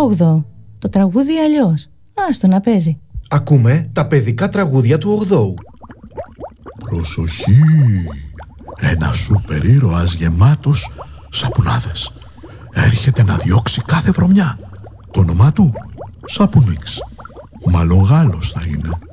το 8ο. Το τραγούδι αλλιώς. Άστο να παίζει. Ακούμε τα παιδικά τραγούδια του 8ου. Προσοχή! Ένα σούπερ ήρωας γεμάτος σαπουνάδες έρχεται να διώξει κάθε βρωμιά. Το όνομά του Σαπουνίξ. Μάλλον Γάλλος θα είναι.